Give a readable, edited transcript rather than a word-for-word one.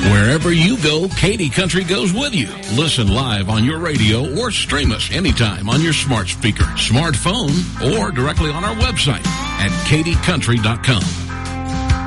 Wherever you go, Katy Country goes with you. Listen live on your radio or stream us anytime on your smart speaker, smartphone, or directly on our website at katycountry.com.